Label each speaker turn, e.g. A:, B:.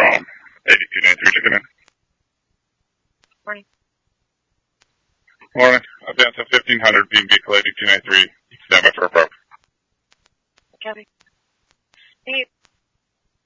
A: from 8293 checking in.
B: Morning.
A: Morning. Advance at 1500, beam vehicle 8293. Stand by for approach.
B: Copy.